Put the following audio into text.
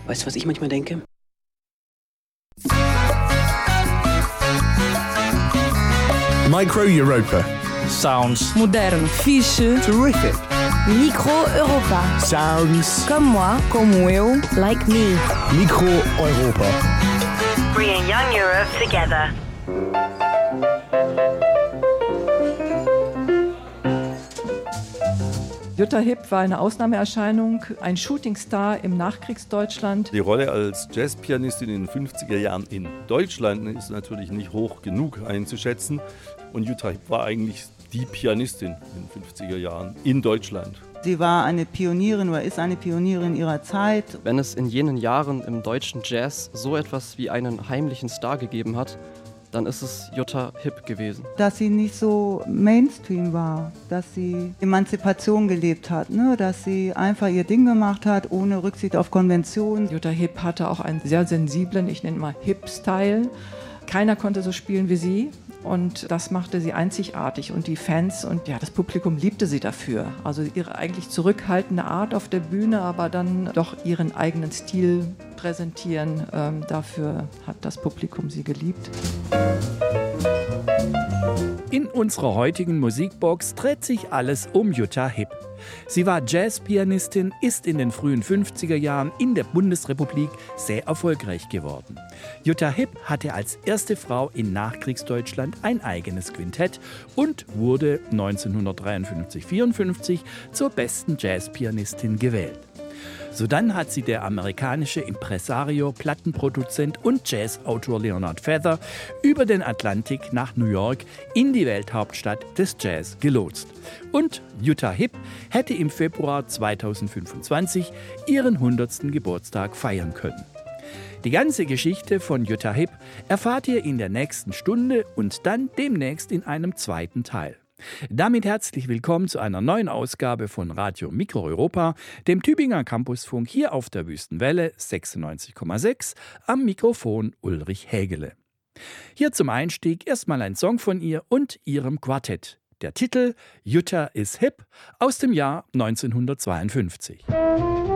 Weißt du, was ich manchmal denke? Micro Europa. Sounds Modern, fixe, Terrific. Micro Europa. Sounds. Comme moi, como eu, like me. Micro Europa. Bringing young Europe together. Jutta Hipp war eine Ausnahmeerscheinung, ein Shootingstar im Nachkriegsdeutschland. Die Rolle als Jazzpianistin in den 50er Jahren in Deutschland ist natürlich nicht hoch genug einzuschätzen. Und Jutta Hipp war eigentlich die Pianistin in den 50er Jahren in Deutschland. Sie war eine Pionierin oder ist eine Pionierin ihrer Zeit. Wenn es in jenen Jahren im deutschen Jazz so etwas wie einen heimlichen Star gegeben hat, dann ist es Jutta Hipp gewesen. Dass sie nicht so Mainstream war, dass sie Emanzipation gelebt hat, ne? Dass sie einfach ihr Ding gemacht hat, ohne Rücksicht auf Konventionen. Jutta Hipp hatte auch einen sehr sensiblen, ich nenne mal Hip-Style. Keiner konnte so spielen wie sie. Und das machte sie einzigartig und die Fans und ja, das Publikum liebte sie dafür. Also ihre eigentlich zurückhaltende Art auf der Bühne, aber dann doch ihren eigenen Stil präsentieren. Dafür hat das Publikum sie geliebt. In unserer heutigen Musikbox dreht sich alles um Jutta Hipp. Sie war Jazzpianistin, ist in den frühen 50er Jahren in der Bundesrepublik sehr erfolgreich geworden. Jutta Hipp hatte als erste Frau in Nachkriegsdeutschland ein eigenes Quintett und wurde 1953-54 zur besten Jazzpianistin gewählt. Sodann hat sie der amerikanische Impresario, Plattenproduzent und Jazzautor Leonard Feather über den Atlantik nach New York in die Welthauptstadt des Jazz gelotst. Und Jutta Hipp hätte im Februar 2025 ihren 100. Geburtstag feiern können. Die ganze Geschichte von Jutta Hipp erfahrt ihr in der nächsten Stunde und dann demnächst in einem zweiten Teil. Damit herzlich willkommen zu einer neuen Ausgabe von Radio Micro Europa, dem Tübinger Campusfunk hier auf der Wüstenwelle 96,6, am Mikrofon Ulrich Hägele. Hier zum Einstieg erstmal ein Song von ihr und ihrem Quartett. Der Titel Jutta is Hip aus dem Jahr 1952.